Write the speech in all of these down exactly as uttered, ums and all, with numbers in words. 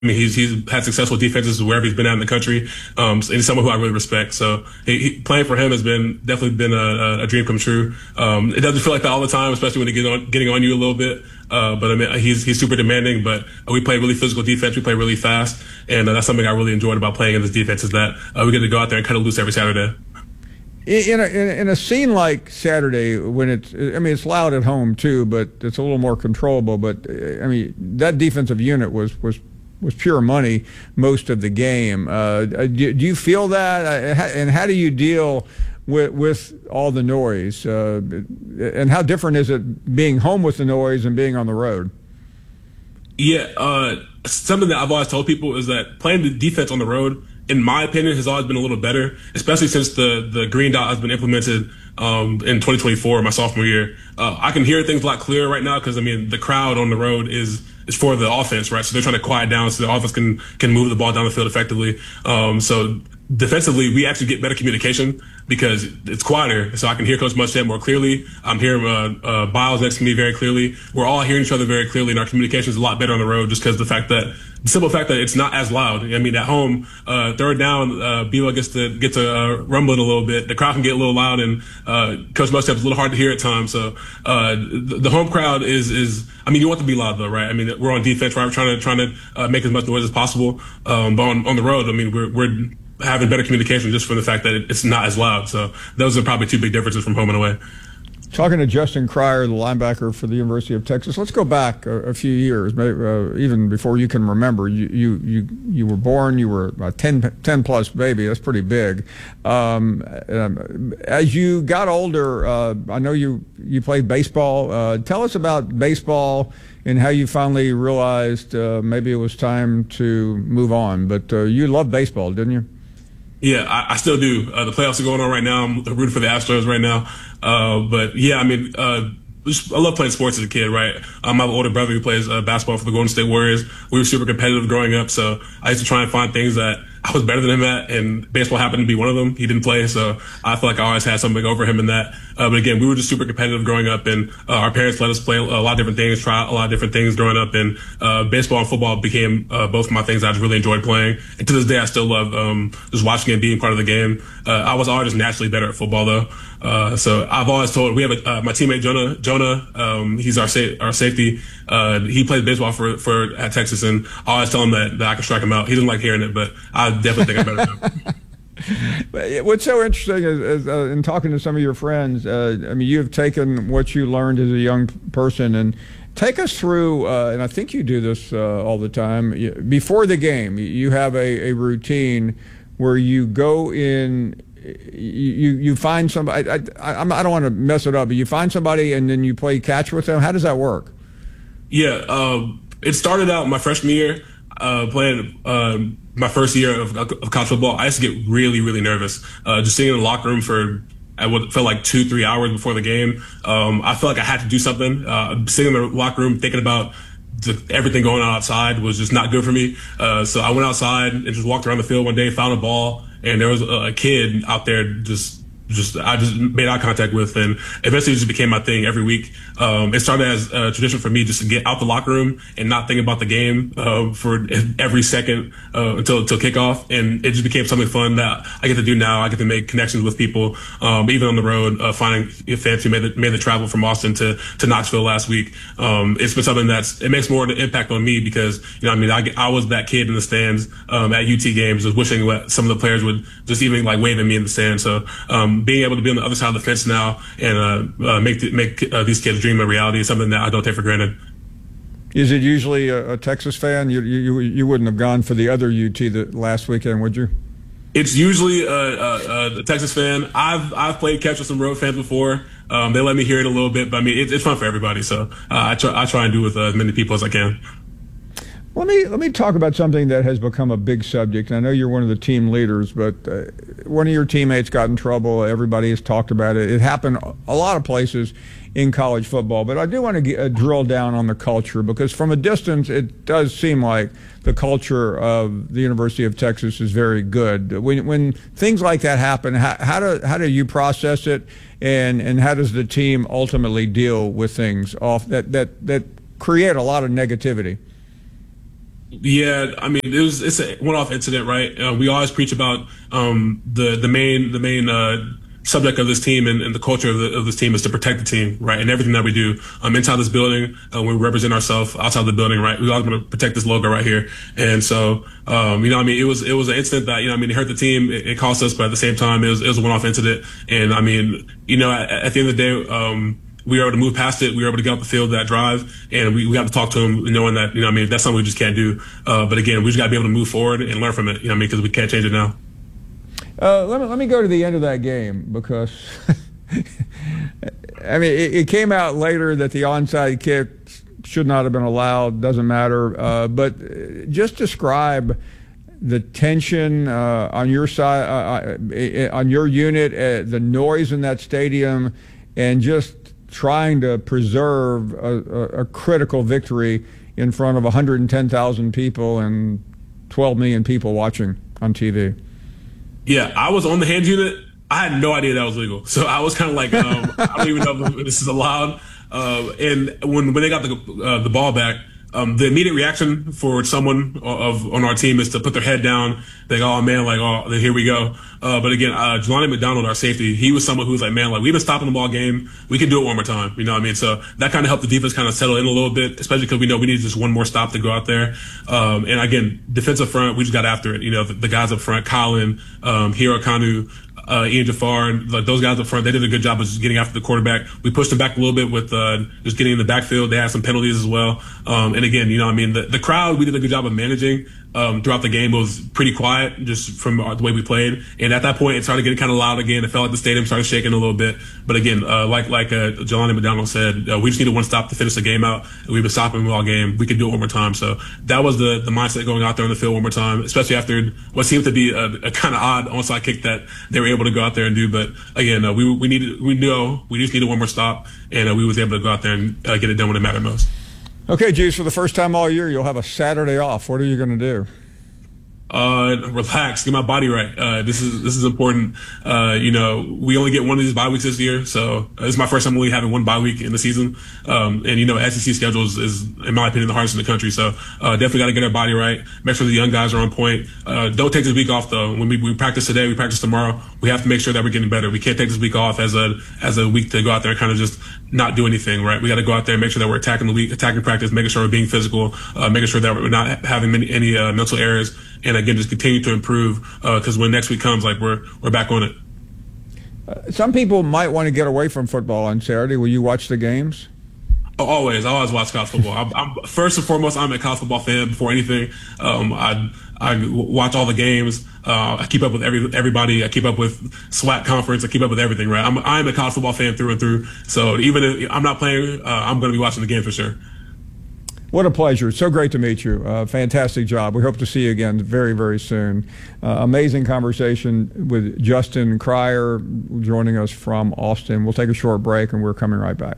I mean, he's he's had successful defenses wherever he's been at in the country. Um, and he's someone who I really respect. So he, he, playing for him has been definitely been a, a dream come true. Um, it doesn't feel like that all the time, especially when they get on getting on you a little bit. Uh, but I mean, he's he's super demanding. But we play really physical defense. We play really fast, and uh, that's something I really enjoyed about playing in this defense is that uh, we get to go out there and cut it loose every Saturday. In a, in a scene like Saturday, when it's, I mean, it's loud at home too, but it's a little more controllable. But I mean, that defensive unit was was. was pure money most of the game. Uh, do, do you feel that? And how do you deal with, with all the noise? Uh, and how different is it being home with the noise and being on the road? Yeah, uh, something that I've always told people is that playing the defense on the road, in my opinion, has always been a little better, especially since the, the green dot has been implemented um, in twenty twenty-four, my sophomore year. Uh, I can hear things a lot clearer right now because, I mean, the crowd on the road is is for the offense, right? So they're trying to quiet down so the offense can can move the ball down the field effectively. Um, so defensively, we actually get better communication because it's quieter. So I can hear Coach Muschamp more clearly. I'm hearing uh, uh, Biles next to me very clearly. We're all hearing each other very clearly, and our communication is a lot better on the road just because the fact that the simple fact that it's not as loud. I mean, at home, uh, third down, uh, B Y U gets to get to uh, rumbling a little bit. The crowd can get a little loud, and uh, Coach Muschamp is a little hard to hear at times. So uh, the, the home crowd is is. I mean, you want to be loud though, right? I mean, we're on defense, right? We're trying to trying to uh, make as much noise as possible. Um, but on, on the road, I mean, we're we're having better communication just from the fact that it's not as loud. So those are probably two big differences from home and away. Talking to Justin Cryer, the linebacker for the University of Texas. Let's go back a, a few years, maybe, uh, even before you can remember. You you you, you were born. You were a ten, ten plus baby. That's pretty big. Um, um, as you got older, uh, I know you you played baseball. Uh, tell us about baseball and how you finally realized uh, maybe it was time to move on. But uh, you loved baseball, didn't you? Yeah, I, I still do. Uh, the playoffs are going on right now. I'm rooting for the Astros right now. Uh, but yeah, I mean, uh, I love playing sports as a kid, right? Um, I have an older brother who plays uh, basketball for the Golden State Warriors. We were super competitive growing up, so I used to try and find things that I was better than him at, and baseball happened to be one of them. He didn't play, so I feel like I always had something over him in that. Uh, but again, we were just super competitive growing up, and uh, our parents let us play a lot of different things, try a lot of different things growing up, and uh, baseball and football became uh, both my things I just really enjoyed playing. And to this day, I still love um, just watching and being part of the game. Uh, I was always just naturally better at football, though. Uh, so I've always told, we have a, uh, my teammate Jonah, Jonah, um, he's our sa- our safety. Uh, he plays baseball for, for, at Texas, and I always tell him that, that I can strike him out. He doesn't like hearing it, but I definitely think I'm better than him. What's so interesting is, is uh, in talking to some of your friends, uh, I mean, you've taken what you learned as a young person and take us through, uh, and I think you do this uh, all the time, before the game, you have a, a routine where you go in, you you find somebody, I, I, I don't want to mess it up, but you find somebody and then you play catch with them. How does that work? Yeah, um, it started out my freshman year, uh, playing uh, my first year of, of college football. I used to get really, really nervous. Uh, just sitting in the locker room for I would felt like two, three hours before the game. Um, I felt like I had to do something. Uh, sitting in the locker room thinking about the, everything going on outside was just not good for me. Uh, so I went outside and just walked around the field one day, found a ball, and there was a, a kid out there just just I just made eye contact with, and eventually it just became my thing every week. Um, it started as a tradition for me just to get out the locker room and not think about the game uh, for every second uh, until until kickoff, and it just became something fun that I get to do now. I get to make connections with people, um, even on the road, uh, finding fans who made the, made the travel from Austin to, to Knoxville last week. Um, it's been something that's it makes more of an impact on me because you know I mean I, I was that kid in the stands um, at U T games, just wishing that some of the players would just even like wave at me in the stands. So um, being able to be on the other side of the fence now and uh, uh, make the, make uh, these kids dream a reality is something that I don't take for granted. Is it usually a, a Texas fan? You, you you wouldn't have gone for the other U T the last weekend, would you? It's usually a, a, a Texas fan. I've I've played catch with some road fans before. Um, they let me hear it a little bit, but I mean it, it's fun for everybody. So uh, I try I try and do with uh, as many people as I can. Let me let me talk about something that has become a big subject. I know you're one of the team leaders, but uh, one of your teammates got in trouble. Everybody has talked about it. It happened a lot of places in college football, but I do want to get, uh, drill down on the culture because from a distance, it does seem like the culture of the University of Texas is very good. When when things like that happen, how, how do how do you process it, and and how does the team ultimately deal with things off that that that create a lot of negativity? Yeah, I mean, it was it's a one-off incident, right? Uh, we always preach about um, the the main the main uh, subject of this team and, and the culture of, the, of this team is to protect the team, right? And everything that we do um, inside this building, uh, when we represent ourselves outside the building, right? We always want to protect this logo right here. And so, um, you know, I mean, it was it was an incident that, you know, I mean, it hurt the team, it, it cost us, but at the same time, it was it was a one-off incident. And I mean, you know, at, at the end of the day, um, we were able to move past it. We were able to get off the field that drive, and we, we got to talk to him, knowing that, you know, I mean, that's something we just can't do. Uh, but again, we just got to be able to move forward and learn from it, you know, what I mean, because we can't change it now. Uh, let me let me go to the end of that game because, I mean, it, it came out later that the onside kick should not have been allowed. Doesn't matter, uh, but just describe the tension uh, on your side, uh, on your unit, uh, the noise in that stadium, and just trying to preserve a, a, a critical victory in front of one hundred ten thousand people and twelve million people watching on T V. Yeah, I was on the hands unit. I had no idea that was legal. So I was kind of like, um, I don't even know if this is allowed. Uh, and when when they got the uh, the ball back, um, the immediate reaction for someone of on our team is to put their head down. They go, oh man, like, oh, here we go. Uh, but again, uh, Jelani McDonald, our safety, he was someone who was like, man, like, we've been stopping the ball game. We can do it one more time. You know what I mean? So that kind of helped the defense kind of settle in a little bit, especially because we know we need just one more stop to go out there. Um, and again, defensive front, we just got after it. You know, the, the guys up front, Colin, um, Hero Kanu, Uh, Ian Jafar, and like those guys up front, they did a good job of just getting after the quarterback. We pushed them back a little bit with uh, just getting in the backfield. They had some penalties as well. Um, and again, you know, I mean, the, the crowd, we did a good job of managing um, throughout the game. It was pretty quiet just from our, the way we played. And at that point, it started getting kind of loud again. It felt like the stadium started shaking a little bit. But again, uh, like like uh, Jelani McDonald said, uh, we just needed one stop to finish the game out. We've been stopping them all game. We could do it one more time. So that was the, the mindset going out there on the field one more time, especially after what seemed to be a, a kind of odd onside kick that they were able to go out there and do. But again, uh, we we needed we knew we just needed one more stop, and uh, we was able to go out there and uh, get it done when it mattered most. Okay, Juice, for the first time all year, you'll have a Saturday off. What are you going to do? Uh, relax, get my body right. Uh, this is this is important. Uh, you know, we only get one of these bye weeks this year, so uh, this is my first time only having one bye week in the season. Um, and you know, S E C schedule is, is, in my opinion, the hardest in the country. So uh, definitely got to get our body right. Make sure the young guys are on point. Uh, don't take this week off though. When we, we practice today, we practice tomorrow. We have to make sure that we're getting better. We can't take this week off as a as a week to go out there and kind of just not do anything. Right? We got to go out there and make sure that we're attacking the week, attacking practice, making sure we're being physical, uh, making sure that we're not having many, any uh, mental errors. And again, just continue to improve because uh, when next week comes, like we're we're back on it. Uh, some people might want to get away from football on Saturday. Will you watch the games? Oh, always, I always watch college football. I'm, I'm first and foremost, I'm a college football fan before anything. Um, I I watch all the games. Uh, I keep up with every everybody. I keep up with SWAC conference. I keep up with everything. Right? I'm I'm a college football fan through and through. So even if I'm not playing, uh, I'm going to be watching the game for sure. What a pleasure. It's so great to meet you. Uh, fantastic job. We hope to see you again very, very soon. Uh, amazing conversation with Justin Cryer joining us from Austin. We'll take a short break and we're coming right back.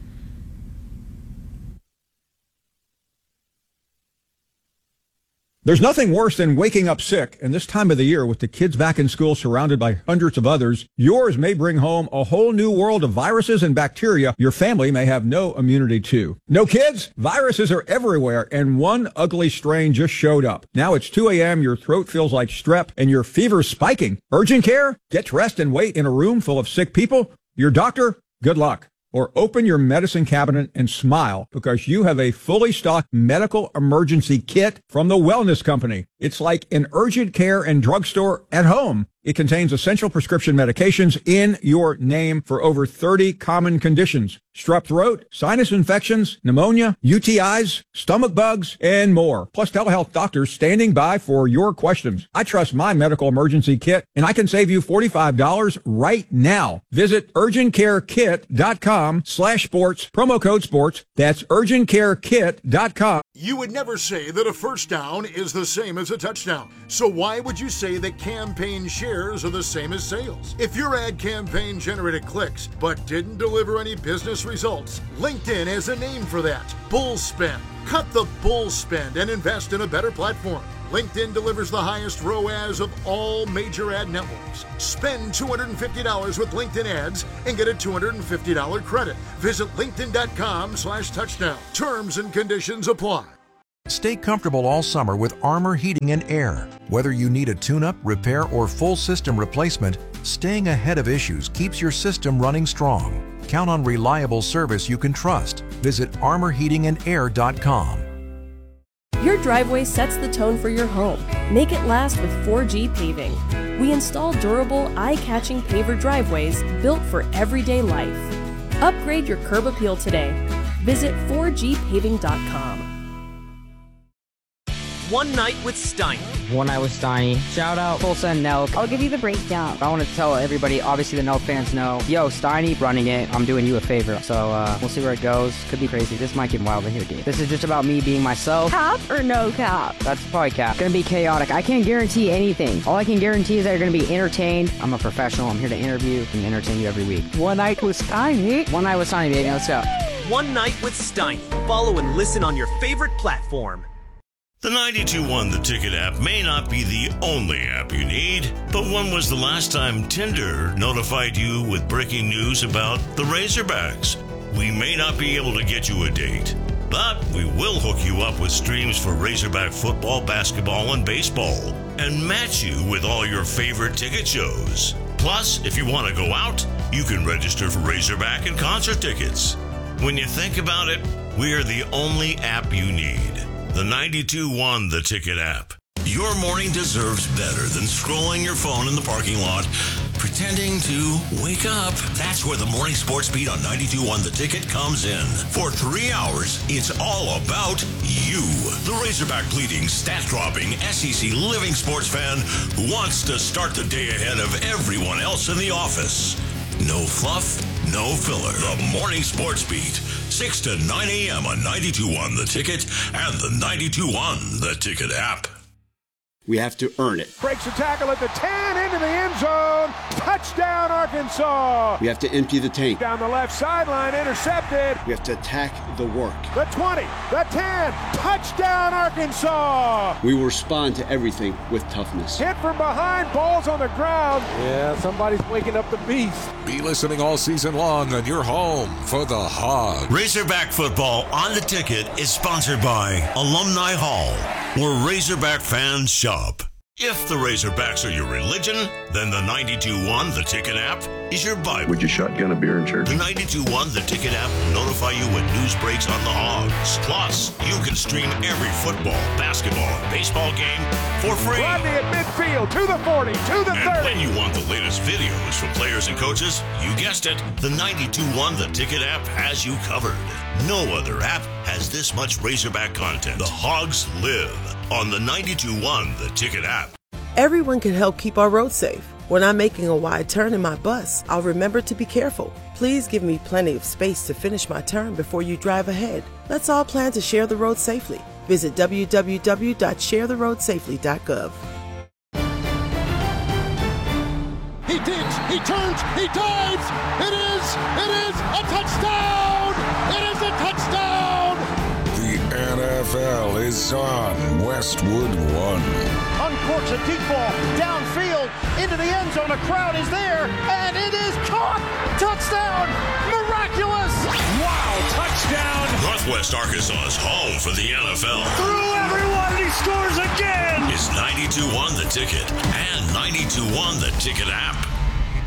There's nothing worse than waking up sick, and this time of the year with the kids back in school surrounded by hundreds of others, yours may bring home a whole new world of viruses and bacteria your family may have no immunity to. No kids? Viruses are everywhere, and one ugly strain just showed up. Now it's two a.m., your throat feels like strep, and your fever's spiking. Urgent care? Get dressed and wait in a room full of sick people? Your doctor? Good luck. Or open your medicine cabinet and smile because you have a fully stocked medical emergency kit from the Wellness Company. It's like an urgent care and drugstore at home. It contains essential prescription medications in your name for over thirty common conditions. Strep throat, sinus infections, pneumonia, U T Is, stomach bugs, and more. Plus telehealth doctors standing by for your questions. I trust my medical emergency kit, and I can save you forty-five dollars right now. Visit urgentcarekit.com slash sports, promo code sports. That's urgentcarekit dot com. You would never say that a first down is the same as a touchdown. So why would you say that campaign shares are the same as sales? If your ad campaign generated clicks but didn't deliver any business results, LinkedIn has a name for that. Bull spend. Cut the bull spend and invest in a better platform. LinkedIn delivers the highest R O A S of all major ad networks. Spend two hundred fifty dollars with LinkedIn ads and get a two hundred fifty dollars credit. Visit linkedin.com slash touchdown. Terms and conditions apply. Stay comfortable all summer with Armor Heating and Air. Whether you need a tune-up, repair, or full system replacement, staying ahead of issues keeps your system running strong. Count on reliable service you can trust. Visit armor heating and air dot com. Your driveway sets the tone for your home. Make it last with four G Paving. We install durable, eye-catching paver driveways built for everyday life. Upgrade your curb appeal today. Visit four G paving dot com. One Night with Steiny. One Night with Steiny. Shout out Tulsa and Nelk. I'll give you the breakdown. I want to tell everybody, obviously the Nelk fans know, yo, Steiny running it, I'm doing you a favor. So uh, we'll see where it goes. Could be crazy. This might get wild in here, dude. This is just about me being myself. Cap or no cap? That's probably cap. Gonna be chaotic. I can't guarantee anything. All I can guarantee is that you're gonna be entertained. I'm a professional. I'm here to interview and entertain you every week. One Night with Steiny. One Night with Steiny, baby. Let's go. One Night with Steiny. Follow and listen on your favorite platform. The ninety-two one The Ticket app may not be the only app you need, but when was the last time Tinder notified you with breaking news about the Razorbacks? We may not be able to get you a date, but we will hook you up with streams for Razorback football, basketball, and baseball, and match you with all your favorite ticket shows. Plus, if you want to go out, you can register for Razorback and concert tickets. When you think about it, we are the only app you need. The ninety-two one The Ticket app. Your morning deserves better than scrolling your phone in the parking lot, pretending to wake up. That's where the Morning Sports Beat on ninety-two one The Ticket comes in. For three hours, it's all about you. The Razorback bleeding, stat-dropping, S E C living sports fan who wants to start the day ahead of everyone else in the office. No fluff, no filler. The Morning Sports Beat, six to nine a.m. on ninety-two one The Ticket and the ninety-two one The Ticket app. We have to earn it. Breaks the tackle at the ten, into the end zone. Touchdown, Arkansas. We have to empty the tank. Down the left sideline, intercepted. We have to attack the work. The twenty, the ten, touchdown, Arkansas. We will respond to everything with toughness. Hit from behind, balls on the ground. Yeah, somebody's waking up the beast. Be listening all season long on your home for the Hogs. Razorback football on The Ticket is sponsored by Alumni Hall, where Razorback fans shop. If the Razorbacks are your religion, then the ninety-two one The Ticket app is your Bible. Would you shotgun a beer in church? The ninety-two one The Ticket app will notify you when news breaks on the Hogs. Plus, you can stream every football, basketball, and baseball game for free. Rodney at midfield, to the forty, to the and thirty. And when you want the latest videos from players and coaches, you guessed it, the ninety-two one The Ticket app has you covered. No other app has this much Razorback content. The Hogs live on the ninety-two one The Ticket app. Everyone can help keep our roads safe. When I'm making a wide turn in my bus, I'll remember to be careful. Please give me plenty of space to finish my turn before you drive ahead. Let's all plan to share the road safely. Visit w w w dot share the road safely dot gov. He digs, he turns, he dives. It is, it is a touchdown! It is a touchdown! The N F L is on Westwood One. Uncorks a deep ball, downfield, into the end zone. A crowd is there, and it is caught! Touchdown! Miraculous! Wow, touchdown! Northwest Arkansas's home for the N F L. Through everyone, he scores again! Is ninety-two one The Ticket and ninety-two one The Ticket app.